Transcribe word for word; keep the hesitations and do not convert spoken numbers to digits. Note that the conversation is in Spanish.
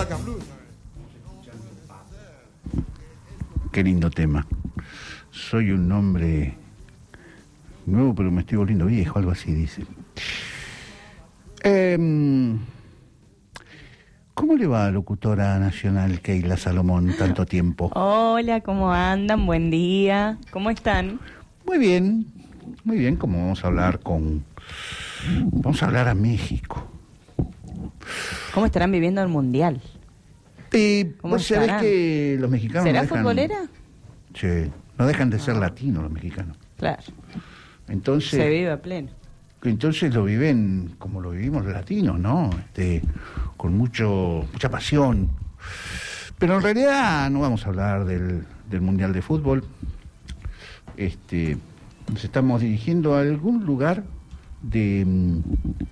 Black and Blue. Qué lindo tema. Soy un hombre nuevo, pero me estoy volviendo viejo, algo así dice. Eh, ¿Cómo le va a la locutora nacional Keila Salomón tanto tiempo? Hola, ¿cómo andan? Buen día. ¿Cómo están? Muy bien, muy bien, como vamos a hablar con... Vamos a hablar a México. ¿Cómo estarán viviendo el Mundial? Eh, ¿Cómo vos sabés estarán? que los mexicanos... ¿Será no dejan, futbolera? Sí, no dejan de ser latinos los mexicanos. Claro. Entonces... Se vive a pleno. Entonces lo viven como lo vivimos los latinos, ¿no? Este, con mucho mucha pasión. Pero en realidad no vamos a hablar del, del Mundial de Fútbol. Este, nos estamos dirigiendo a algún lugar de...